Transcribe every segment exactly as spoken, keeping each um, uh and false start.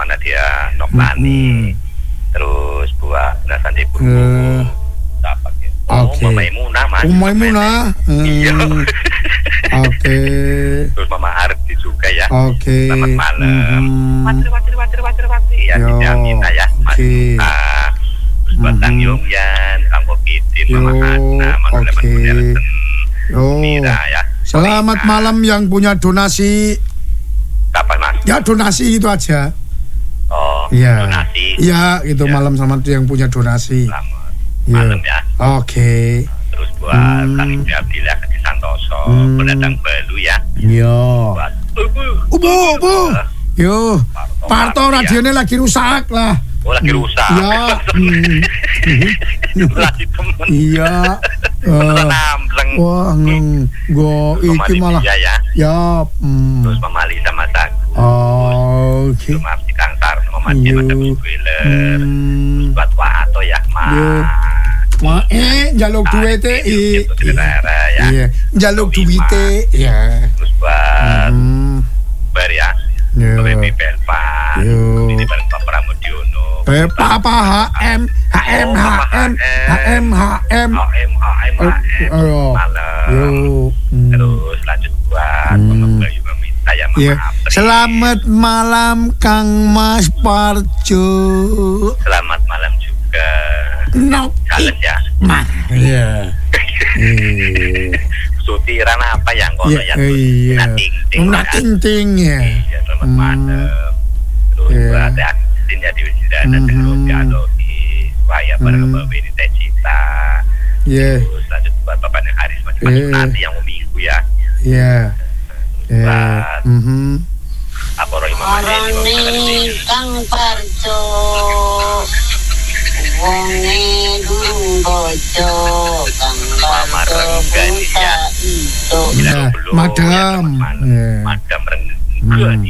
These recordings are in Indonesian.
mana dia Noklani. Terus buat Nasan Ibu. Uh. Dapat ya. Oh, okay. Mama Imunah Mas. Mama Imunah. Iya. Oke. Okay. Terus Mama Arti juga ya. Oke. Okay. Selamat malam. Mm-hmm. Watri watri watri watri watri ya kita minta ya. Mas. Okay. Terus buat Kang Yongyan, Kang Kopitin, Mama Ana, Mama Oke. Oh. Mira ya. Selamat malam yang punya donasi. Kapan Mas? Ya donasi itu aja. Oh, ya. Donasi. Iya, itu ya. Malam sama yang punya donasi. Selamat ya. malam ya. Oke. Okay. Terus buat hmm. Kang Abdillah Kaki Santoso, hmm. pendatang Balu ya. Iya. Buat Ubu. Ubu, Ubu. Yo. Parto radionya lagi rusak lah. Oh, lagi rusak. Iya. Lagi temen. Iya. Wah, ngeng. Go iki malah. Ya. Ya. Mm. Terus Mama Lisa sama Sagu. Oh, oke. Terus Mama Kang Sarno, Mama Cik, Mama Wiler. Terus buat Pak Ato ya, Mas. Ma eh jaluk duwite i. Iya. Jaluk duwite ya. Terus buat Bar ya. Yo. B P Belpa. Ini bareng Pak Pramodiono. Belpa apa H M H M H M H M H M H M H M Ayo. Yo. Terus lanjut buat Mama Bayu meminta ya Mama Apri. Selamat malam Kang Mas Parjo. Selamat malam juga. No. Kalian ya. Mar. Iya. Sutiran apa yang kono ya? Iya. Nak ting-ting ya. Iya, selamat malam. Terus buat Aksin ya di Wisdana terus dialogi supaya bareng Mbak Beni Tecita. Iya. Terus lanjut buat Bapaknya Haris macam nanti yang mau minggu ya. Iya. Buat Mhm. apa roh Imam Mani Kang Parjo. Wonge durung bojo Kang Parjo ya. Madam. Madam renggak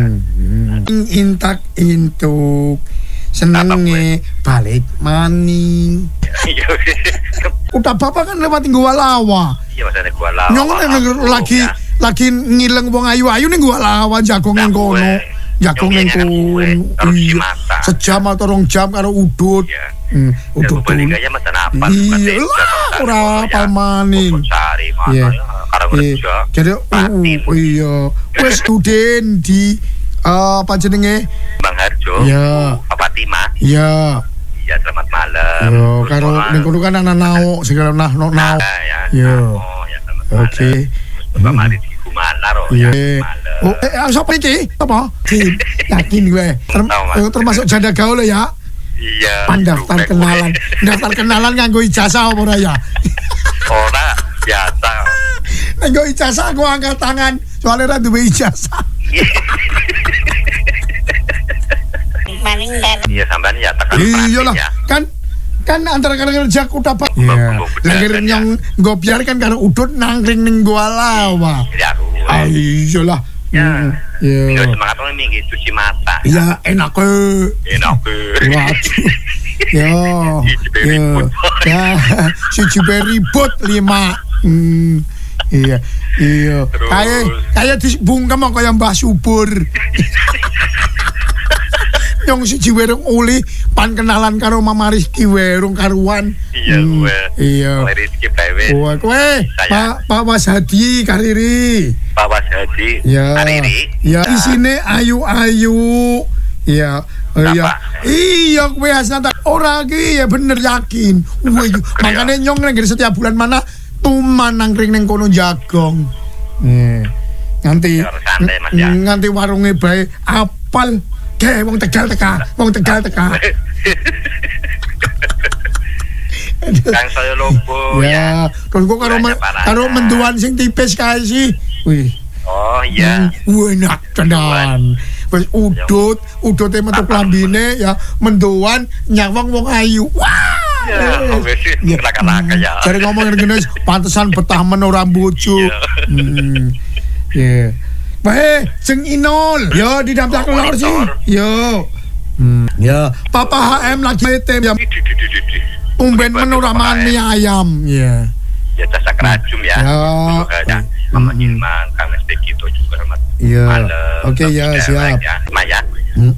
intak intuk senenge balik maning. Udah bapak kan lewat gua lawa. Iya maksudnya gua lawa. Nyong lagi lagi ngileng wong ayu-ayu ning gua lawa jago ning kono. Jago ning kono. Sejam atau rong jam karo udut. Hmm, udut dulu. Iya, iya ora apal maning. Iya. Jadi iya. Wes duden di apa jenenge? Bang Harjo. Iya. Pak Fatima. Iya. Iya, selamat malam. Yo, karo ning kono kan ana nao segala nah no nao. Yo. Oke. Bapak Mari di Gumala ro ya. Oh, eh sapa iki? Apa? Yakin gue. Termasuk janda gaul ya? Iya. Pendaftar kenalan. Daftar kenalan nganggo ijazah apa ora ya? Ora, biasa. Nganggo ijazah aku angkat tangan, soalnya ora duwe ijazah. Iya sampean ya tekan. Iyalah, kan kan antara kerja udah Pak. Iya. Lagi nyong nggo biarkan karo udut nangkring ning gua lawa. Ya. Iyalah. Ya. Iya. Semangat orang minggu cuci mata. Iya, enak ke. Enak ke. Waduh. Yo. Yo. Ya, si ribut lima. Hmm. Iya. Iya. Kayak kayak dibungkem kok kaya Mbah Subur. Yang siji werung uli pan kenalan karo Mama Rizky werung karuan. Iya gue. Iya. Rizky Bawe. Kowe kowe Pak Pak Was Hadi Kariri. Pak Was Hadi Kariri. Ya isine ayu-ayu. Iya. Iya. Iya kowe asnata ora iki ya bener yakin. Wah, makane nyong nang setiap bulan mana tuman nangkring ning kono jagong. Nih. Nganti nganti warunge bae apal. Kayak wong Tegal teka, wong Tegal teka. Kang saya lobo ya. Terus kok karo karo menduan sing tipis kae sih. Wih. Oh iya. Wah enak tenan. Wis udut, udute metu klambine ya menduan nyawang wong ayu. Wah. Ya, laka-laka ya. Cari ngomong ngene pantesan betah men ora bojo. Hmm. Ya. Bae, sing Inul. Yo di daftar keluar sih. Yo. Hmm. Ya, Papa H M lagi tem ya. Umben menuraman mie ayam. Ya. Ya jasa kerajum ya. Ya. Mama Ilman, Kang S P gitu juga selamat. Iya. Oke ya, siap. Ya,